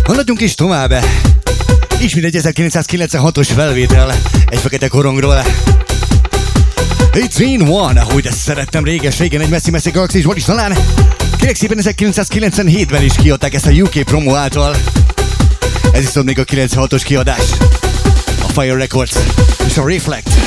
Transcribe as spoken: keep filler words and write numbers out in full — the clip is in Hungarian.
Haladjunk is tovább. Ismét egy ezerkilencszázkilencvenhatos felvétel egy fekete korongról. It's in one, ahogy ezt szerettem réges-régen egy messzi-messzi galaxisból is talán. Kérlek szépen ezerkilencszázkilencvenhétben is kiadták ezt a U K promo által. Ez is még a kilencvenhatos kiadás. A Fire Records és a Reflect.